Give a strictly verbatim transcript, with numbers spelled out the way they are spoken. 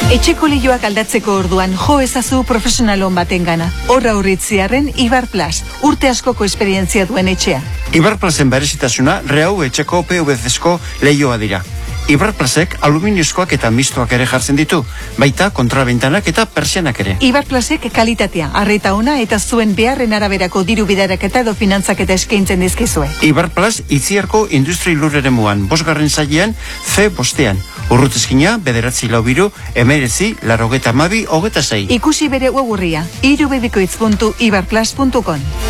Etxeko lehioak aldatzeko orduan jo ezazu profesionalon baten gana. Horra urritziarren Ibarplas, urte askoko esperientzia duen etxea. Ibarplasen berezitasuna rehau etxeko P V C-esko lehioa dira. Ibarplasek aluminiozkoak eta mistoak ere jartzen ditu, baita kontrabentanak eta persianak ere. Ibarplasek kalitatea, arreta ona eta zuen beharren araberako diru bidaraketa edo finantzak eta eskaintzen dizkizue. Ibarplas Itziarko industri lurreremuan, bosgarren zailean, C bostean. Urrutezkina, bederatzi lau biru, emeretzi, larrogeta mabi, hogeta zei. Ikusi bere webgurria, irubebikoitz puntu ibarplas puntu com.